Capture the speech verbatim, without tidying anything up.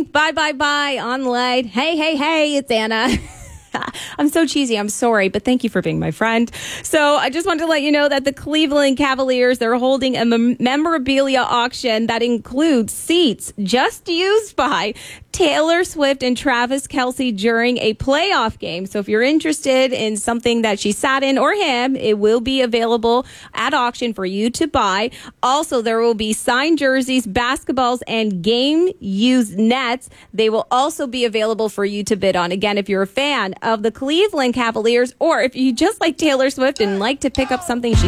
saying bye, bye, bye online. Hey, hey, hey, it's Anna. I'm so cheesy. I'm sorry, but thank you for being my friend. So I just wanted to let you know that the Cleveland Cavaliers, they're holding a mem- memorabilia auction that includes seats just used by Taylor Swift and Travis Kelce during a playoff game. So if you're interested in something that she sat in or him, it will be available at auction for you to buy. Also, there will be signed jerseys, basketballs, and game-used nets. They will also be available for you to bid on. Again, if you're a fan of the Cleveland Cavaliers, or if you just like Taylor Swift and like to pick up something she